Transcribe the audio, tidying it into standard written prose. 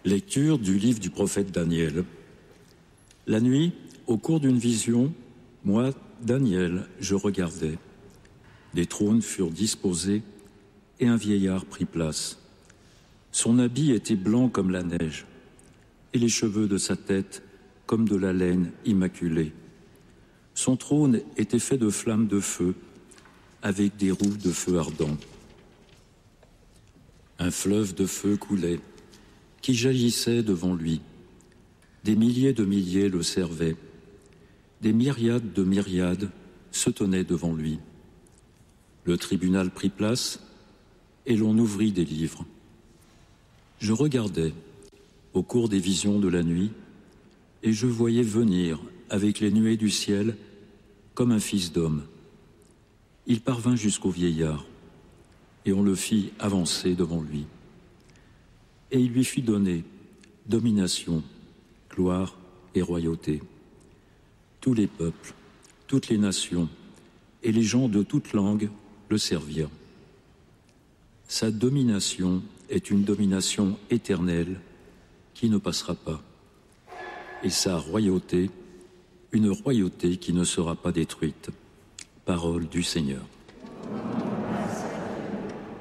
Lecture du livre du prophète Daniel. La nuit, au cours d'une vision, moi, Daniel, je regardais. Des trônes furent disposés et un vieillard prit place. Son habit était blanc comme la neige et les cheveux de sa tête comme de la laine immaculée. Son trône était fait de flammes de feu avec des roues de feu ardent. Un fleuve de feu coulait qui jaillissait devant lui. Des milliers de milliers le servaient. Des myriades de myriades se tenaient devant lui. Le tribunal prit place et l'on ouvrit des livres. Je regardais au cours des visions de la nuit et je voyais venir avec les nuées du ciel comme un fils d'homme. Il parvint jusqu'au vieillard et on le fit avancer devant lui. Et il lui fit donner domination, gloire et royauté. Tous les peuples, toutes les nations et les gens de toute langue le servirent. Sa domination est une domination éternelle qui ne passera pas. Et sa royauté, une royauté qui ne sera pas détruite. Parole du Seigneur.